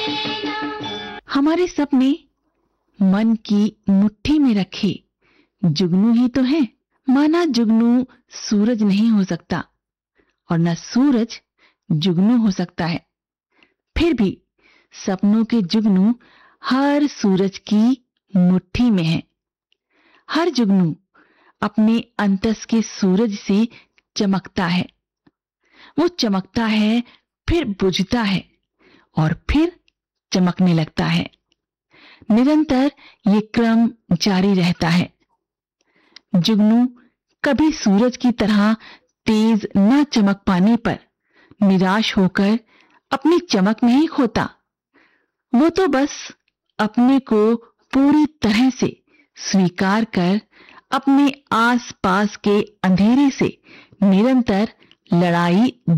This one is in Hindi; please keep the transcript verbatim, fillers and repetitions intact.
हमारे सपने मन की मुट्ठी में रखे जुगनू ही तो है। माना जुगनू सूरज नहीं हो सकता और न सूरज जुगनू हो सकता है, फिर भी सपनों के जुगनू हर सूरज की मुट्ठी में है। हर जुगनू अपने अंतस के सूरज से चमकता है। वो चमकता है, फिर बुझता है और फिर चमकने लगता है। निरंतर ये क्रम जारी रहता है। जुगनू कभी सूरज की तरह तेज न चमक पाने पर निराश होकर अपनी चमक नहीं खोता। वो तो बस अपने को पूरी तरह से स्वीकार कर अपने आसपास के अंधेरे से निरंतर लड़ाई